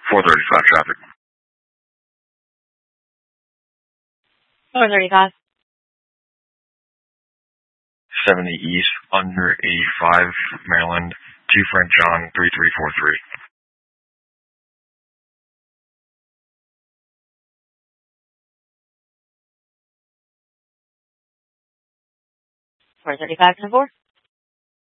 435 traffic. 435. 70 East, under 85, Maryland, 2 Frank John, 3343. 435 10-4.